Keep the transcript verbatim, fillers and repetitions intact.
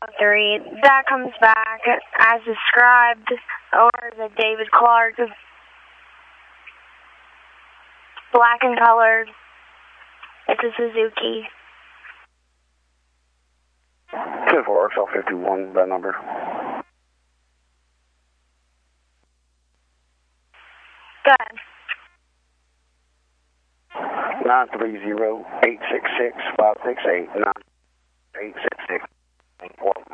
three. That comes back as described, or the David Clark. Black and colored. It's a Suzuki. two four X L fifty-one, that number. Go ahead. nine three zero, eight six six, five six eight, nine eight six six, four.